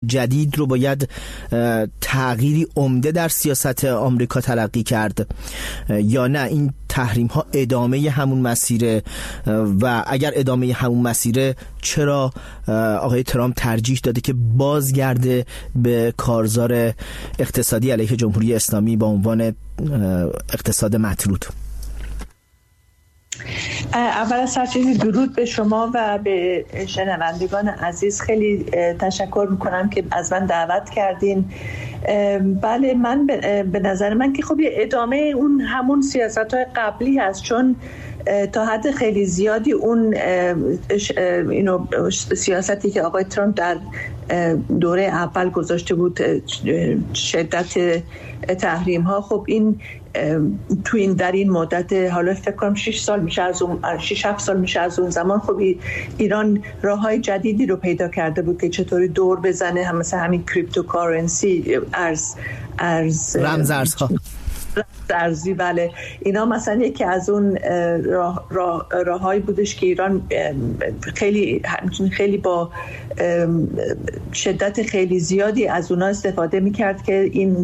جدید رو باید تغییری عمده در سیاست آمریکا تلقی کرد یا نه این تحریم ها ادامه همون مسیره؟ و اگر ادامه همون مسیره چرا آقای ترامپ ترجیح داده که بازگرده به کارزار اقتصادی علیه جمهوری اسلامی با عنوان اقتصاد مطرود؟ اول از هر چیزی درود به شما و به شنوندگان عزیز. خیلی تشکر میکنم که از من دعوت کردین. بله، من به نظر من که خب ادامه اون همون سیاست‌های قبلی هست، چون تا حد خیلی زیادی اون سیاستی که آقای ترامپ در دوره اول گذاشته بود، شدت تحریم ها، خب این تو این در این مدت، حالا فکر کنم 6 سال میشه از اون 6-7 سال میشه از اون زمان، خب ایران راههای جدیدی رو پیدا کرده بود که چطوری دور بزنه، هم مثلا همین کریپتوکارنسی، رمزارزها، ارزی. بله، اینا مثلا یکی از اون راههایی بودش که ایران خیلی با شدت خیلی زیادی از اونا استفاده میکرد که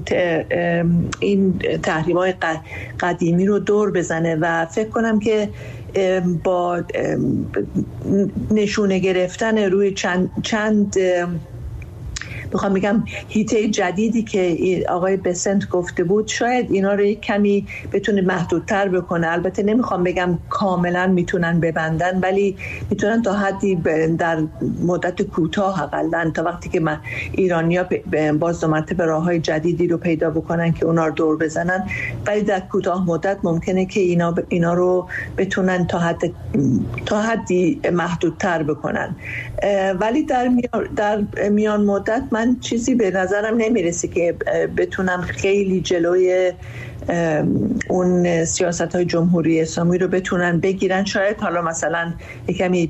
این تحریم‌های قدیمی رو دور بزنه. و فکر کنم که با نشونه گرفتن روی چند میخوام بگم هیته جدیدی که آقای بسنت گفته بود، شاید اینا رو یک کمی بتونه محدودتر بکنه. البته نمیخوام بگم کاملا میتونن ببندن، ولی میتونن تا حدی در مدت کوتاه، حداقل تا وقتی که ایرانی‌ها باز دو مرتبه راههای جدیدی رو پیدا بکنن که اونا رو دور بزنن، ولی در کوتاه مدت ممکنه که اینا رو بتونن تا حدی محدودتر بکنن. ولی در میان مدت من چیزی به نظرم نمیرسه که بتونن خیلی جلوی اون سیاست‌های جمهوری اسلامی رو بتونن بگیرن. شاید حالا مثلا یکمی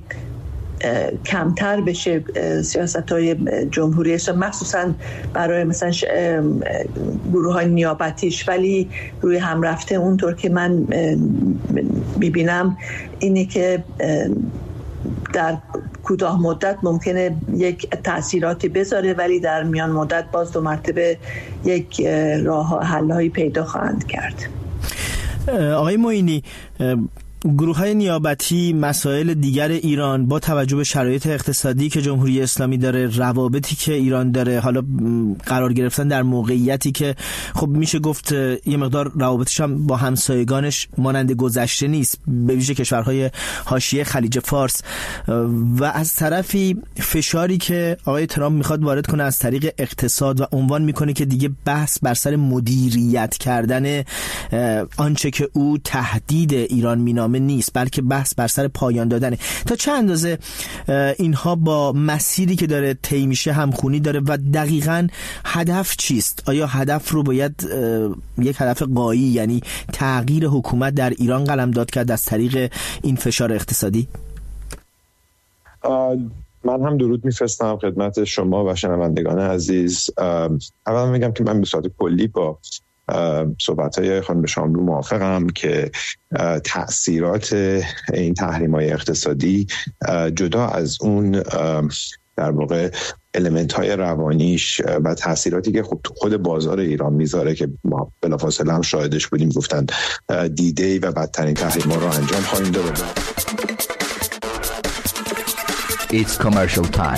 کمتر بشه سیاست‌های جمهوری اسلامی، مخصوصا برای مثلا گروه‌های نیابتیش، ولی روی هم رفته اونطور که من می‌بینم اینه که در کوتاه مدت ممکنه یک تأثیراتی بذاره، ولی در میان مدت باز دو مرتبه یک حل‌هایی پیدا خواهند کرد. آقای معینی، گروه‌های نیابتی، مسائل دیگر ایران با توجه به شرایط اقتصادی که جمهوری اسلامی داره، روابطی که ایران داره، حالا قرار گرفتن در موقعیتی که خب میشه گفت یه مقدار روابطش هم با همسایگانش مانند گذشته نیست، به ویژه کشورهای حاشیه خلیج فارس، و از طرفی فشاری که آقای ترامپ میخواد وارد کنه از طریق اقتصاد و عنوان میکنه که دیگه بحث بر سر مدیریت کردن آنچه که او تهدید ایران مینامه نیست، بلکه بحث بر سر پایان دادنه. تا چه اندازه اینها با مسیری که داره طی میشه همخونی داره و دقیقاً هدف چیست؟ آیا هدف رو باید یک هدف غایی، یعنی تغییر حکومت در ایران قلمداد کرد از طریق این فشار اقتصادی؟ من هم درود میفرستم خدمت شما و شنوندگان عزیز. اول میگم که من به صورت کلی با صحبت‌های خانم شاملو موافقم که تأثیرات این تحریم‌های اقتصادی جدا از اون در واقع المنت‌های روانیش و تأثیراتی که خب خود بازار ایران میذاره که ما بلافاصله هم شاهدش بودیم، گفتن دیده‌ای و بدترین تحریم‌ها رو انجام خواهیم داد. It's commercial time.